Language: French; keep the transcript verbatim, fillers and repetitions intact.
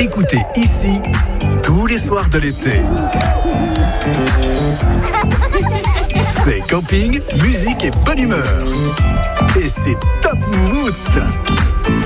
Écoutez ici tous les soirs de l'été. C'est camping, musique et bonne humeur. Et c'est top moumoute.